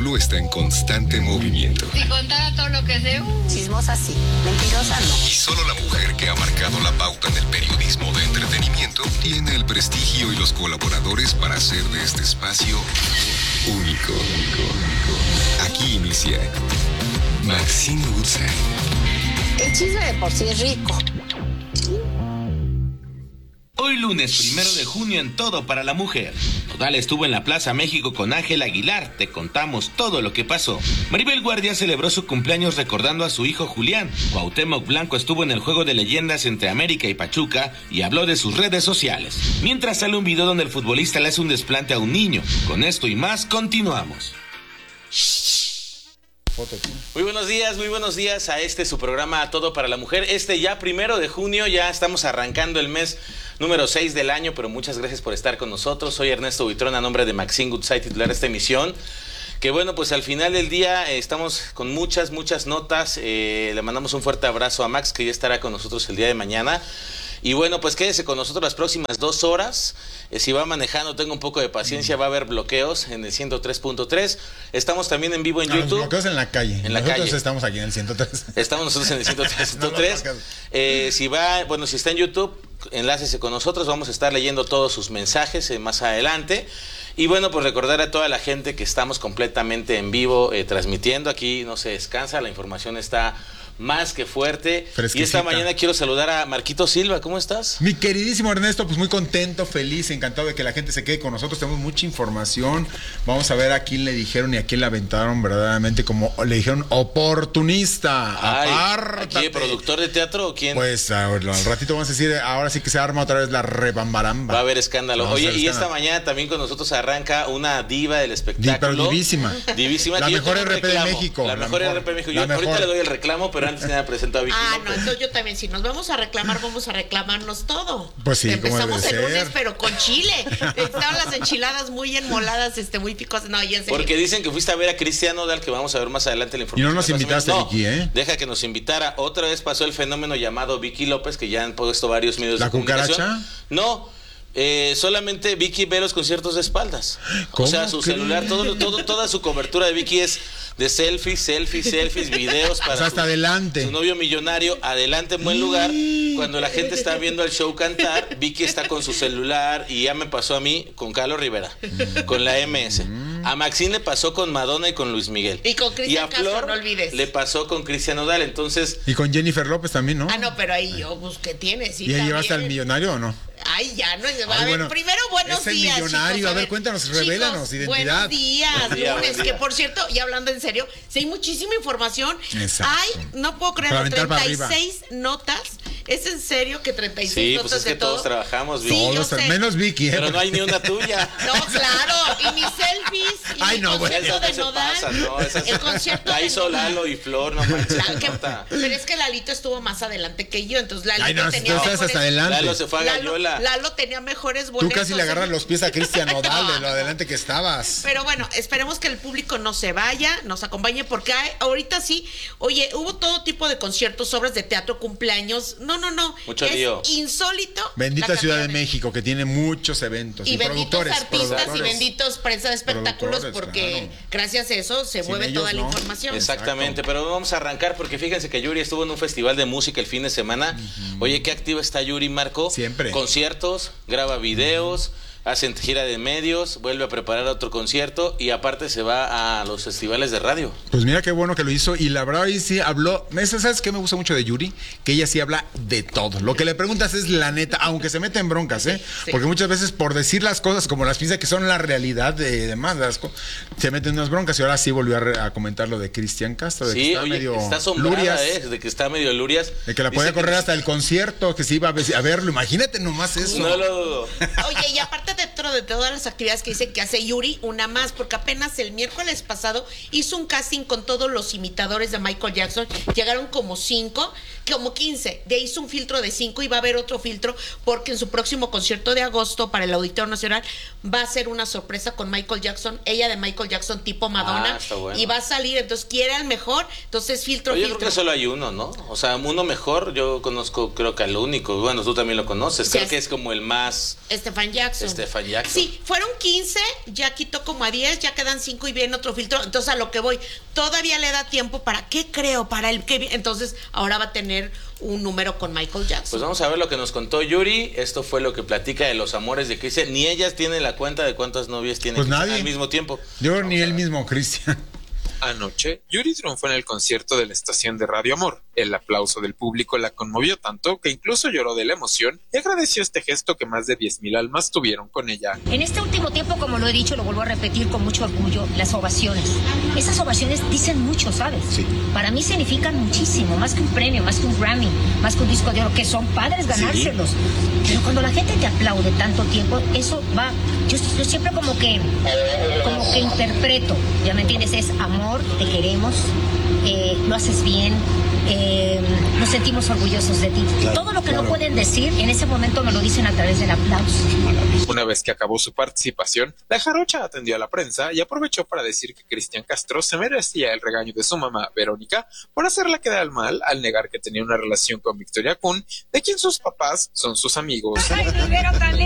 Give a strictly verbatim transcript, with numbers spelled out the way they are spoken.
espectáculo está en constante movimiento. Si contara todo lo que sé, uh. chismosa sí, mentirosa no. Y solo la mujer que ha marcado la pauta en el periodismo de entretenimiento tiene el prestigio y los colaboradores para hacer de este espacio único. Aquí inicia Maxine Goodside. El chisme de por sí es rico. Hoy lunes primero de junio en Todo para la Mujer. Nodal estuvo en la Plaza México con Ángel Aguilar. Te contamos todo lo que pasó. Maribel Guardia celebró su cumpleaños recordando a su hijo Julián. Cuauhtémoc Blanco estuvo en el juego de leyendas entre América y Pachuca y habló de sus redes sociales. Mientras sale un video donde el futbolista le hace un desplante a un niño. Con esto y más, continuamos. Muy buenos días, muy buenos días a este su programa Todo para la Mujer. Este ya primero de junio, ya estamos arrancando el mes número seis del año, pero muchas gracias por estar con nosotros. Soy Ernesto Buitrón, a nombre de Maxine Goodside, titular de esta emisión. Que bueno, pues al final del día eh, estamos con muchas, muchas notas. Eh, le mandamos un fuerte abrazo a Max, que ya estará con nosotros el día de mañana. Y bueno, pues quédese con nosotros las próximas dos horas. Eh, si va manejando, tenga un poco de paciencia, va a haber bloqueos en el ciento tres punto tres. Estamos también en vivo en no, YouTube. Los bloqueos en la calle. En la nosotros calle. Estamos aquí en el ciento tres. Estamos nosotros en el ciento tres punto tres. no eh, si va, bueno, si está en YouTube, enlácese con nosotros. Vamos a estar leyendo todos sus mensajes eh, más adelante. Y bueno, pues recordar a toda la gente que estamos completamente en vivo eh, transmitiendo. Aquí no se descansa, la información está más que fuerte. Fresquecita. Y esta mañana quiero saludar a Marquito Silva. ¿Cómo estás? Mi queridísimo Ernesto, pues muy contento, feliz, encantado de que la gente se quede con nosotros. Tenemos mucha información. Vamos a ver a quién le dijeron y a quién le aventaron verdaderamente, como le dijeron, oportunista. Ay, Apártate. ¿aquí productor de teatro o quién? Pues al ratito vamos a decir, ahora sí que se arma otra vez la rebambaramba. Va a haber escándalo. Vamos Oye, ver y escándalo. esta mañana también con nosotros arranca una diva del espectáculo. Pero divísima. Divísima. La que yo mejor tengo un R P de reclamo. México. La, La mejor, mejor. R P de México. La Yo mejor. ahorita le doy el reclamo, pero antes me presentado a Vicky Ah, López. no, entonces yo también, si nos vamos a reclamar, vamos a reclamarnos todo. Pues sí, como empezamos debe el lunes, ser. pero con chile. Estaban las enchiladas muy enmoladas, este, muy picosas. No, ya sé. Porque dicen que fuiste a ver a Cristian Nodal, que vamos a ver más adelante la Y información. no nos invitaste, No, Vicky, ¿eh? Deja que nos invitara. Otra vez pasó el fenómeno llamado Vicky López, que ya han puesto varios medios ¿La de comunicación. cucaracha? No. Eh, solamente Vicky ve los conciertos de espaldas. O sea, su crees? celular, todo, todo, toda su cobertura de Vicky es de selfies, selfies, selfies, videos para O sea, hasta su, adelante. su novio millonario, adelante en buen lugar. Cuando la gente está viendo el show cantar, Vicky está con su celular, y ya me pasó a mí con Carlos Rivera, con la M S. A Maxine le pasó con Madonna y con Luis Miguel. Y con Cristian a Castro, Flor no olvides. le pasó con Cristian Nodal. Entonces, Y con Jennifer López también, ¿no? Ah, no, pero ahí yo, pues, ¿qué tienes? Sí, ¿Y ahí también. llevaste al millonario o no? Ay, ya, no. A Ay, ver, bueno, primero, buenos es el días. millonario. chicos, A ver, cuéntanos, chicos, revélanos, identidad. Buenos días, Buen día, lunes. buen día. Que por cierto, y hablando en serio, sí hay muchísima información. Exacto. Ay, no puedo Para creerlo, aventar para treinta y seis notas. ¿Es en serio que treinta y seis sí, notas pues es de que todo? todos trabajamos, Sí, Vicky. yo Todos, sé. menos Vicky, ¿eh? Pero no hay ni una tuya. No, claro, y mis selfies, y Ay, mi no, bueno. concierto Eso no de se Nodal. pasa, no, esas- El concierto la de hizo Nodal. Lalo y Flor, no manches. Claro que- nota. pero es que Lalito estuvo más adelante que yo, entonces Lalito Ay, no, si tenía tú estás mejores... hasta adelante. Lalo se fue a Lalo, Gallola. Lalo tenía mejores Tú boletos. casi le agarras ¿eh? los pies a Cristian Nodal de lo adelante que estabas. Pero bueno, esperemos que el público no se vaya, nos acompañe, porque hay, ahorita sí, oye, hubo todo tipo de conciertos, obras de teatro, cumpleaños. No, no, no. Mucho es lío. insólito. Bendita la Ciudad de cantidad México, que tiene muchos eventos. Y, Y, benditos productores. artistas productores. y benditos prensa de espectáculos, Productores, porque claro. gracias a eso se Sin mueve ellos, toda la no. información. Exactamente, Exacto. pero vamos a arrancar porque fíjense que Yuri estuvo en un festival de música el fin de semana. Oye, qué activa está Yuri, Marco. Siempre. Conciertos, graba videos, hace gira de medios, vuelve a preparar otro concierto y aparte se va a los festivales de radio. Pues mira qué bueno que lo hizo. Y la verdad, hoy sí habló. ¿Sabes qué me gusta mucho de Yuri? Que ella sí habla de todo. Lo que le preguntas es la neta, aunque se mete en broncas, ¿eh? Sí. Porque muchas veces por decir las cosas como las piensa que son la realidad de demás, las co- se meten en unas broncas. Y ahora sí volvió a, re- a comentar lo de Cristian Castro, de que Sí, está oye, medio está asombrada, lurias, ¿eh? De que está medio lurias. de que la Dice podía correr que- hasta el concierto, que se iba a, ve- a verlo. Imagínate nomás eso. No lo dudo. Oye, y aparte dentro de todas las actividades que dice que hace Yuri, una más, porque apenas el miércoles pasado hizo un casting con todos los imitadores de Michael Jackson. Llegaron como cinco, como quince. De ahí hizo un filtro de cinco y va a haber otro filtro porque en su próximo concierto de agosto para el Auditorio Nacional va a ser una sorpresa con Michael Jackson, ella de Michael Jackson tipo Madonna. Ah, está bueno. Y va a salir, entonces quiere al mejor, entonces filtro, Oye, yo filtro. creo que solo hay uno, ¿no? O sea, uno mejor, yo conozco, creo que al único. Bueno, tú también lo conoces. Sí, Creo es- que es como el más Estefan Jackson. Estefan Jackson. Sí, fueron quince, ya quitó como a diez, ya quedan cinco y viene otro filtro. Entonces, a lo que voy, todavía le da tiempo para, ¿qué creo? Para el que viene. Entonces, ahora va a tener un número con Michael Jackson. Pues vamos a ver lo que nos contó Yuri. Esto fue lo que platica de los amores de Cristian. Ni ellas tienen la cuenta de cuántas novias tienen Pues nadie. al mismo tiempo. Yo Vamos ni a él ver. mismo, Cristian. Anoche, Yuri triunfó en el concierto de la estación de Radio Amor. El aplauso del público la conmovió tanto que incluso lloró de la emoción y agradeció este gesto que más de diez mil almas tuvieron con ella. En este último tiempo, como lo he dicho, lo vuelvo a repetir con mucho orgullo, las ovaciones. Esas ovaciones dicen mucho, ¿sabes? Sí. Para mí significan muchísimo, más que un premio, más que un Grammy, más que un disco de oro, que son padres ganárselos. Sí. Pero cuando la gente te aplaude tanto tiempo, eso va... Yo, yo siempre como que, como que interpreto, ¿ya me entiendes? Es amor, te queremos, eh, lo haces bien, eh, nos sentimos orgullosos de ti. Claro, todo lo que claro. no pueden decir, en ese momento me lo dicen a través del aplauso. Una vez que acabó su participación, la jarocha atendió a la prensa y aprovechó para decir que Cristian Castro se merecía el regaño de su mamá, Verónica, por hacerla quedar mal al negar que tenía una relación con Victoria Kun, de quien sus papás son sus amigos. Ay,